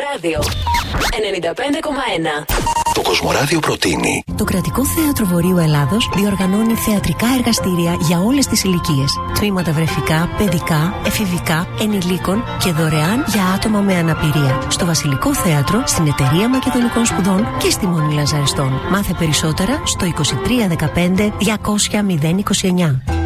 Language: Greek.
Κοσμοράδιο 95,1. Το Κοσμοράδιο προτείνει. Το Κρατικό Θέατρο Βορείου Ελλάδος διοργανώνει θεατρικά εργαστήρια για όλες τις ηλικίες. Τμήματα βρεφικά, παιδικά, εφηβικά, ενηλίκων και δωρεάν για άτομα με αναπηρία. Στο Βασιλικό Θέατρο, στην Εταιρεία Μακεδονικών Σπουδών και στη Μονή Λαζαριστών. Μάθε περισσότερα στο 2315 200 029.